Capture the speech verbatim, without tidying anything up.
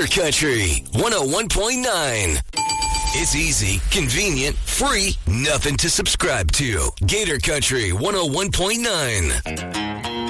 Gator Country one oh one point nine. It's easy, convenient, free, nothing to subscribe to. Gator Country one oh one point nine.